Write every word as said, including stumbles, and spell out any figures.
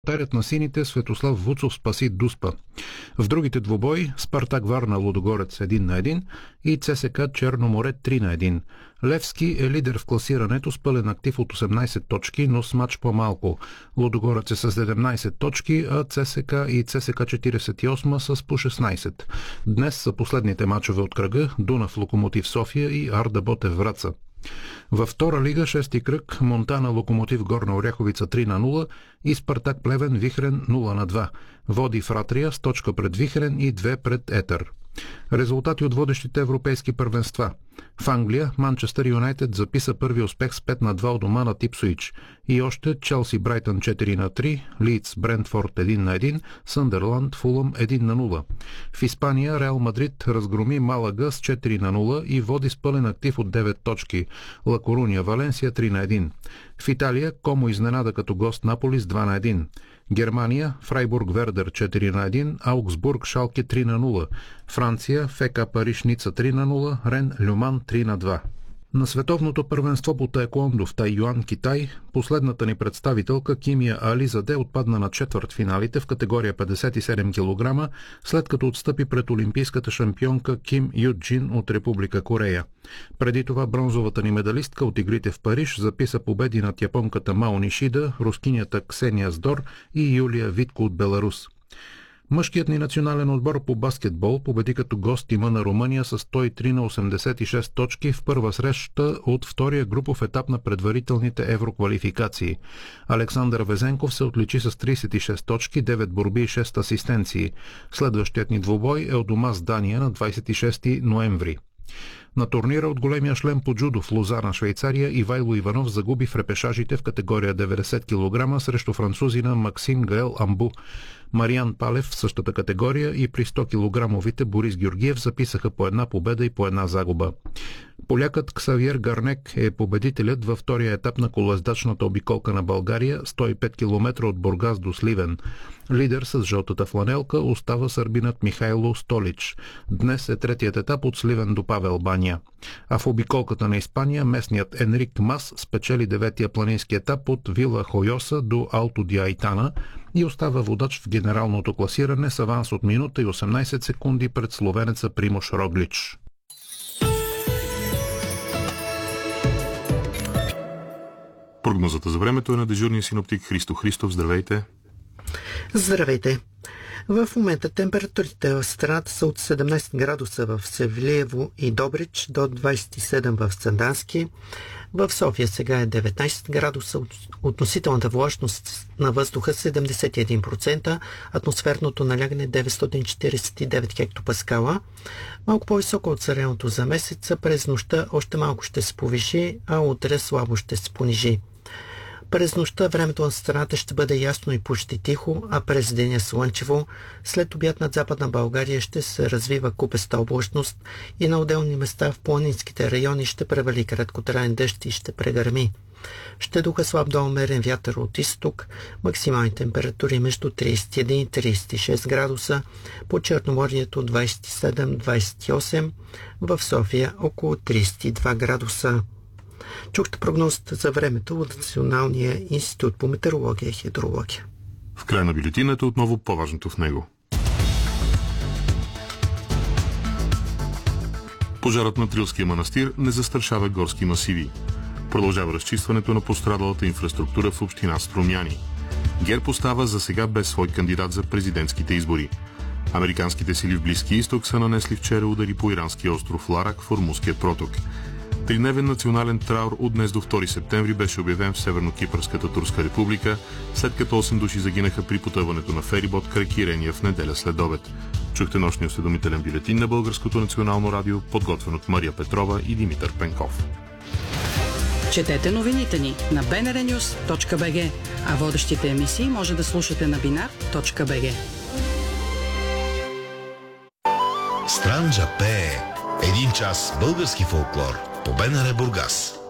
Вратарят на сините Светослав Вуцов спаси Дуспа. В другите двубои Спартак Варна Лудогорец един на един и ЦСКА Черноморе три на един. Левски е лидер в класирането с пълен актив от осемнайсет точки, но с мач по-малко. Лудогорец е с седемнайсет точки, а ЦСКА и ЦСКА четирийсет и осем с по шестнайсет. Днес са последните мачове от кръга Дунав Локомотив София и Арда Ботев Враца. Във втора лига, шести кръг, Монтана Локомотив Горна Оряховица три на нула и Спартак Плевен Вихрен нула на два. Води Фратрия с точка пред Вихрен и две пред Етър. Резултати от водещите европейски първенства. В Англия Манчестър Юнайтед записа първи успех с пет на два от дома на Ипсуич. И още Челси Брайтън четири на три, Лийдс Брентфорд един на един, Съндърланд Фулъм един на нула. В Испания Реал Мадрид разгроми Малага с четири на нула и води с пълен актив от девет точки. Ла Коруня Валенсия три на един. В Италия Комо изненада като гост Наполи с два на един. Германия Фрайбург Вердер четири на един, Аугсбург Шалке три на нула. Франция ФК Париж Ница три на нула, Рен Люман три на два. На световното първенство по таеквондо в Тайюан, Китай, последната ни представителка Кимия Ализаде отпадна на четвъртфиналите в категория петдесет и седем килограма, след като отстъпи пред олимпийската шампионка Ким Ю Джин от Република Корея. Преди това бронзовата ни медалистка от игрите в Париж записа победи над японката Мао Нишида, рускинята Ксения Здор и Юлия Витко от Беларус. Мъжкият ни национален отбор по баскетбол победи като гост тима на Румъния с сто и три на осемдесет и шест точки в първа среща от втория групов етап на предварителните евроквалификации. Александър Везенков се отличи с трийсет и шест точки, девет борби и шест асистенции. Следващият ни двубой е от дома с Дания на двайсет и шести ноември. На турнира от големия шлем по джудо в Лозана, Швейцария, Ивайло Иванов загуби в репешажите в категория деветдесет килограма срещу французина Максим Гаел Амбу. Мариан Палев в същата категория и при сто килограмовите Борис Георгиев записаха по една победа и по една загуба. Полякът Ксавиер Гарнек е победителят във втория етап на колоездачната обиколка на България, сто и пет километра от Бургас до Сливен. Лидер с жълтата фланелка остава сърбинът Михайло Столич. Днес е третият етап от Сливен до Павел Баня. А в обиколката на Испания местният Енрик Мас спечели деветия планински етап от Вила Хойоса до Алто ди Айтана и остава водач в генералното класиране с аванс от минута и осемнайсет секунди пред словенеца Примош Роглич. Прогнозата за времето е на дежурния синоптик Христо Христов. Здравейте! Здравейте! В момента температурите в страната са от седемнайсет градуса в Севлиево и Добрич до двайсет и седем в Сандански. В София сега е деветнайсет градуса, относителната влажност на въздуха седемдесет и един процента, атмосферното налягане деветстотин четирийсет и девет хектопаскала. Малко по-високо от средното за месеца, през нощта още малко ще се повиши, а утре слабо ще се понижи. През нощта времето на страната ще бъде ясно и почти тихо, а през деня слънчево. След обяд над Западна България ще се развива купеста облачност и на отделни места в планинските райони ще превали краткотраен дъжд и ще прегърми. Ще духа слаб до умерен вятър от изток, максимални температури между трийсет и един и трийсет и шест градуса, по Черноморието двайсет и седем до двайсет и осем, в София около трийсет и два градуса. Чухте прогнозата за времето от Националния институт по метеорология и хидрология. В края на бюлетината отново по-важното в него. Пожарът на Трилския манастир не застрашава горски масиви. Продължава разчистването на пострадалата инфраструктура в община Струмяни. ГЕРБ остава за сега без свой кандидат за президентските избори. Американските сили в Близкия изток са нанесли вчера удари по иранския остров Ларак в Ормузския проток. Тридневен национален траур от днес до втори септември беше обявен в Северно-Кипърската Турска република, след като осем души загинаха при потъването на ферибот край Кирения в неделя след обед. Чухте нощния осведомителен бюлетин на Българското национално радио, подготвен от Мария Петрова и Димитър Пенков. Четете новините ни на би ен ар нюз точка би джи, а водещите емисии може да слушате на бинар точка би джи. Странджа пее. Един час български фолклор по БНР Бургас.